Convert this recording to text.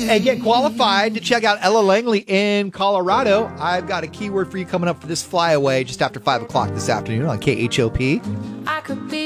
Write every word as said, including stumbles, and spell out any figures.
and get qualified to check out Ella Langley in Colorado. I've got a keyword for you coming up for this flyaway just after five o'clock this afternoon on K H O P. I could be